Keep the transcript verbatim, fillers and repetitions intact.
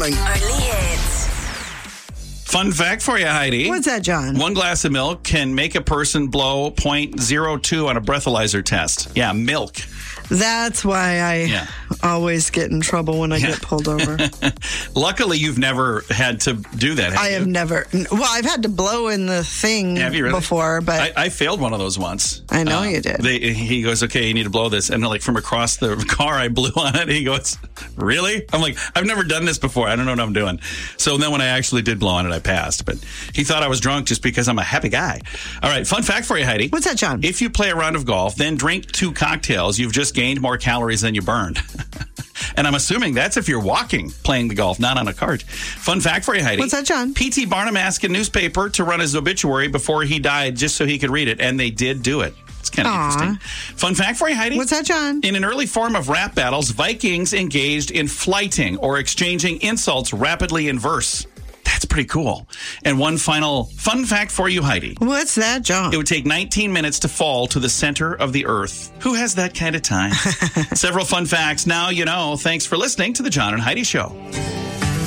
morning. Only hits. Fun fact for you, Heidi. What's that, John? One glass of milk can make a person blow zero point zero two on a breathalyzer test. Yeah, milk. That's why I Yeah. always get in trouble when I Yeah. get pulled over. Luckily, you've never had to do that, have I you? have never. Well, I've had to blow in the thing Have you really? before, but I, I failed one of those once. I know you did. They, he goes, okay, you need to blow this. And like from across the car, I blew on it. He goes, really? I'm like, I've never done this before. I don't know what I'm doing. So then when I actually did blow on it, I passed. But he thought I was drunk just because I'm a happy guy. All right, fun fact for you, Heidi. What's that, John? If you play a round of golf, then drink two cocktails, you've just gained more calories than you burned. And I'm assuming that's if you're walking, playing the golf, not on a cart. Fun fact for you, Heidi. What's that, John? P T Barnum asked a newspaper to run his obituary before he died just so he could read it, and they did do it. It's kind of Aw. interesting. Fun fact for you, Heidi. What's that, John? In an early form of rap battles, Vikings engaged in flighting or exchanging insults rapidly in verse. That's pretty cool. And one final fun fact for you, Heidi. What's that, John? It would take nineteen minutes to fall to the center of the earth. Who has that kind of time? Several fun facts. Now you know. Thanks for listening to the John and Heidi Show.